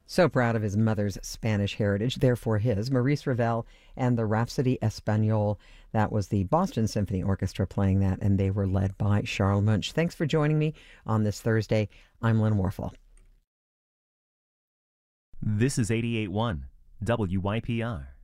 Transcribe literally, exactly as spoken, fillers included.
So proud of his mother's Spanish heritage, therefore his. Maurice Ravel and the Rhapsody Espagnole. That was the Boston Symphony Orchestra playing that, and they were led by Charles Munch. Thanks for joining me on this Thursday. I'm Lynn Warfel. This is eighty-eight point one W Y P R.